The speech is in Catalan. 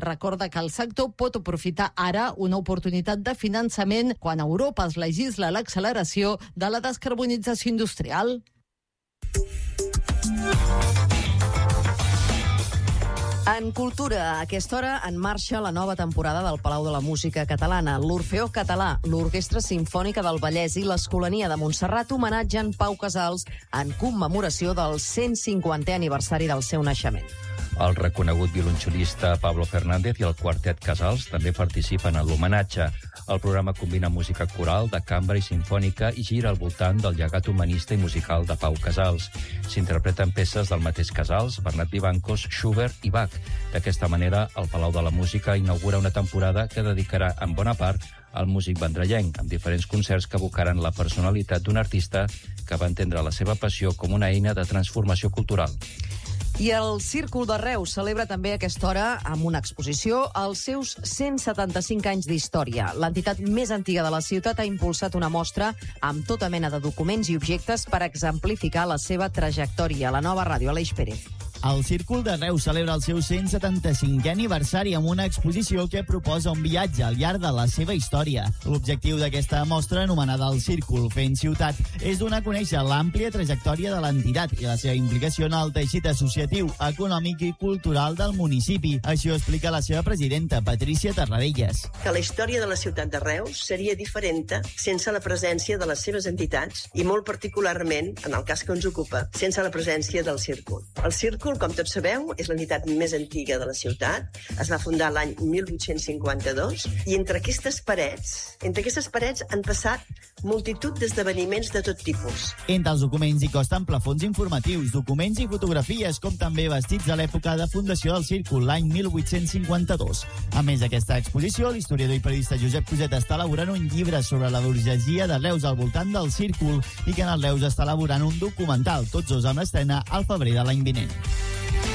recorda que el sector pot aprofitar ara una oportunitat de finançament quan a Europa es legisla l'acceleració de la descarbonització industrial. En cultura, a aquesta hora en marxa la nova temporada del Palau de la Música Catalana. L'Orfeó Català, l'Orquestra Simfònica del Vallès i l'Escolania de Montserrat homenatgen Pau Casals en commemoració del 150è aniversari del seu naixement. El reconegut violoncel·lista Pablo Fernández i el quartet Casals també participen en l'homenatge. El programa combina música coral, de cambra i simfònica i gira al voltant del llegat humanista i musical de Pau Casals. S'interpreten peces del mateix Casals, Bernat Vivancos, Schubert i Bach. D'aquesta manera, el Palau de la Música inaugura una temporada que dedicarà en bona part al músic vendrellenc, amb diferents concerts que evocaran la personalitat d'un artista que va entendre la seva passió com una eina de transformació cultural. I el Círcul de Reus celebra també a aquesta hora amb una exposició els seus 175 anys d'història. L'entitat més antiga de la ciutat ha impulsat una mostra amb tota mena de documents i objectes per exemplificar la seva trajectòria. La Nova Ràdio, Aleix Pérez. El Círcul de Reus celebra el seu 175è aniversari amb una exposició que proposa un viatge al llarg de la seva història. L'objectiu d'aquesta mostra, anomenada El Círcul Fent Ciutat, és donar a conèixer l'àmplia trajectòria de l'entitat i la seva implicació en el teixit associatiu, econòmic i cultural del municipi. Així ho explica la seva presidenta, Patricia Tarradellas. Que la història de la ciutat de Reus seria diferent sense la presència de les seves entitats i molt particularment, en el cas que ens ocupa, sense la presència del Círcul. El Círcul, com tots sabeu, és l'entitat més antiga de la ciutat. Es va fundar l'any 1852 i entre aquestes parets han passat multitud d'esdeveniments de tot tipus. Entre els documents hi costen plafons informatius, documents i fotografies, com també vestits de l'època de fundació del Círcul, l'any 1852. A més d'aquesta exposició, l'historiador i periodista Josep Coset està elaborant un llibre sobre la burgesia de Reus al voltant del Círcul i Canal Reus està elaborant un documental, tots dos amb l'estrena al febrer de l'any vinent.